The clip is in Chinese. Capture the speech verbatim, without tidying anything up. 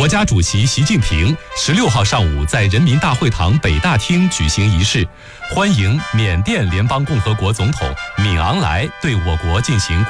国家主席习近平十六号上午在人民大会堂北大厅举行仪式，欢迎缅甸联邦共和国总统敏昂莱对我国进行